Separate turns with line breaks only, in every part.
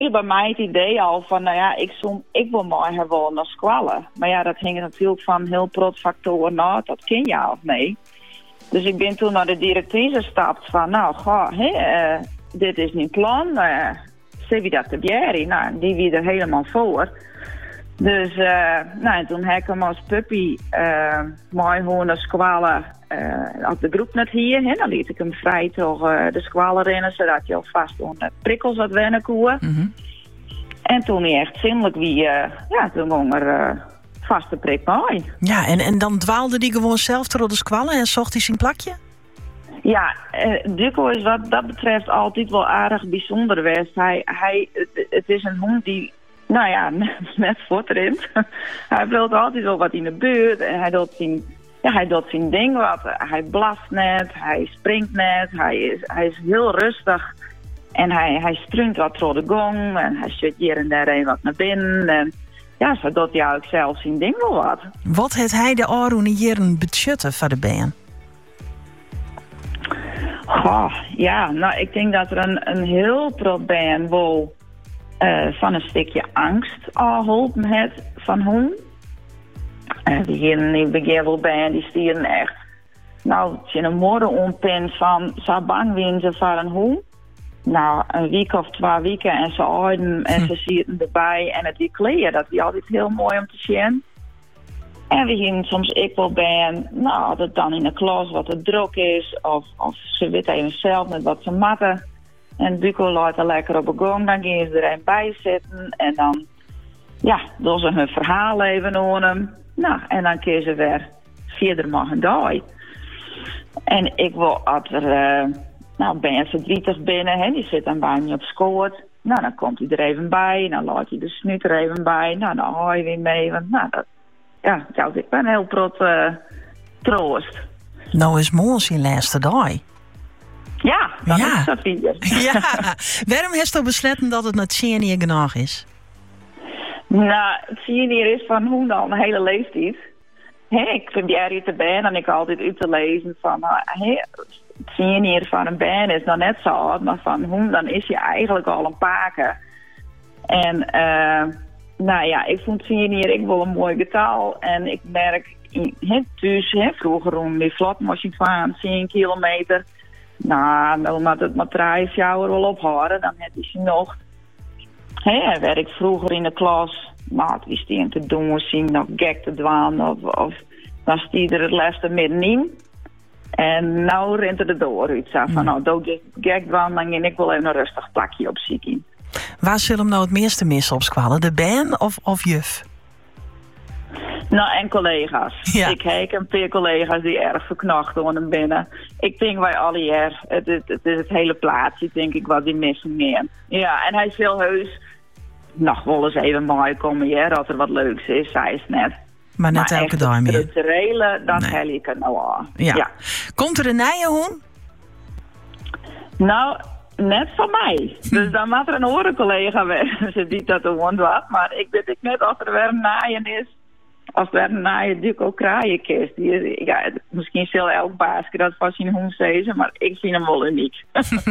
bij mij het idee al van, nou ja, ik wil mooi gewoon naar squallen. Maar ja, dat hing natuurlijk van heel groot factoren af. Dat ken je of nee. Dus ik ben toen naar de directrice gestapt van, nou, dit is niet plan. Zie je dat te bjeren? Nou, die wie er helemaal voor. Dus en toen heb ik hem als puppy mooi gewoon naar squallen op de groep net hier. Hè? Dan liet ik hem vrij toch de squallen rennen, zodat hij alvast onder prikkels had wennen koe. Mm-hmm. En toen hij echt zindelijk wie, toen ging er vaste prik bij.
Ja, en dan dwaalde hij gewoon zelf door de squallen en zocht hij zijn plakje?
Ja, Duco is wat dat betreft altijd wel aardig bijzonder geweest. Het is een hond die, nou ja, net voortrint. Hij wil altijd wel wat in de buurt en hij doet zijn ding wat. Hij blaft net, hij springt net, hij is heel rustig. En hij strunt wat door de gong en hij zit hier en daar een wat naar binnen. En ja, zo doet hij ook zelf zijn ding wel wat.
Wat heeft hij de Aroen hier een budgetten van de band?
Ja, nou, ik denk dat er een heel groot band wel van een stukje angst geholpen heeft van hun. Die hier in de begin wel band, die stieren echt, nou, in een morgen onpen van, zo bang zijn ze voor een hond. Nou, een week of 2 weken en ze houden en ze zitten erbij en het die kleden, dat is altijd heel mooi om te zien. En we zien soms ik wel bij, nou, dat dan in de klas wat er druk is, of ze weten even zelf met wat ze matten. En Duco laat er lekker op de gang, dan gaan ze er een bij zitten en dan, ja, doen ze hun verhaal even aan hem. Nou, en dan kun ze weer verder mogen doen. En ik wil, als er, ben je verdrietig binnen, hè, die zit dan bij me op schoot. Nou, dan komt hij er even bij, dan laat hij de snuit er even bij. Nou, dan haal je weer mee, want nou, dat... Ja, ik ben heel trots troost.
Nou is mooi zijn laatste dag.
Ja, dat is dat weer.
Ja, waarom heeft u besloten dat het net 10 jaar genoeg is?
Nou, het 10 jaar is van hoe al een hele leeftijd. Ik vind hier te band en ik altijd uit te lezen van... 10 jaar van een band is nog net zo oud, maar van hoe dan is je eigenlijk al een paken. En... nou ja, ik vond 10 jaar ik wel een mooi getal. En ik merk thuis, vroeger om die vlot moest je van 10 kilometer. Nou, dan had het maar 3 jaar wel ophouden. Dan had je nog. Werd ik vroeger in de klas. Nou, het wist hij te doen zien, nog gek te dwaan. Of dan stier er het laatste middenin. En nou rent er de door uit. Van, nou, doe je gek dwaan, dan ging ik wel even een rustig plakje op zieken.
Waar zullen hem nou het meeste missen op squallen? De band of juf?
Nou, en collega's.
Ja.
Ik heb een paar collega's die erg verknocht worden binnen. Ik denk wij alle hier. Het is het hele plaatsje, denk ik, wat die missen meer. Ja, en hij is heel heus nog wel eens even mooi komen hier, dat er wat leuks is, zei is net.
Maar net elke dag meer.
Het structurele, dat hel ik er nou aan.
Ja. Komt er een nieuwe hoen?
Nou... Net van mij. Dus dan moet er een andere collega weg. Ze die dat de hond wat. Maar ik weet net of er weer een naaien is. Of er een naaien Duco kraaien kist. Misschien zal elk baasje dat van zijn hond zeggen. Maar ik vind hem wel uniek.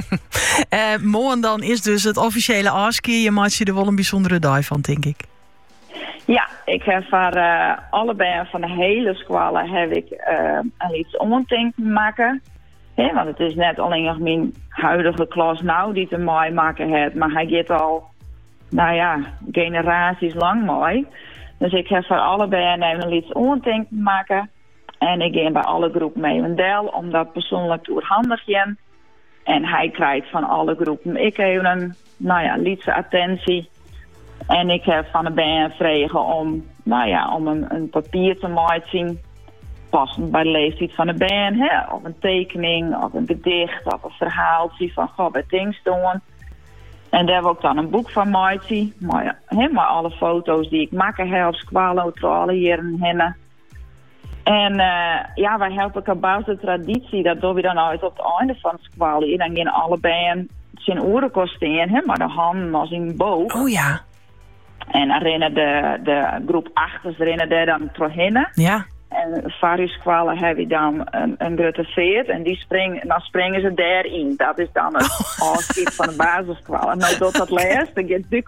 Morgen dan is dus het officiële afskiën. Je maakt je er wel een bijzondere dag van, denk ik.
Ja, ik heb voor allebei van de hele squallen heb ik een iets omdenk maken. Ja, want het is net alleen nog mijn huidige klas nou die te mooi maken heeft. Maar hij gaat al, nou ja, generaties lang mooi. Dus ik heb voor allebei even iets ondenken maken. En ik ga bij alle groepen mee een deel, omdat persoonlijk doorhandig je. En hij krijgt van alle groepen ik even een, nou ja, lietse attentie. En ik heb van de band vregen om, nou ja, om een papier te maken. Passend bij de leeftijd van de band, of een tekening, of een gedicht, of een verhaaltje van bij things doen. En daar heb ik dan een boek van maken, maar alle foto's die ik maken heb op squalo, alle hier en hennen. En wij helpen elkaar de traditie, dat doen we dan uit op het einde van squalo. Dan gaan alle band zijn oren kosten, maar de handen als in boog.
Oh ja.
En dan rennen de groep achters rennen daar dan doorheen.
Ja.
En Varuskwallen heb je dan een grote veert en dan springen ze daarin. Dat is dan het afschiet van de basiskwallen. Nou, dat laatst, dan gaat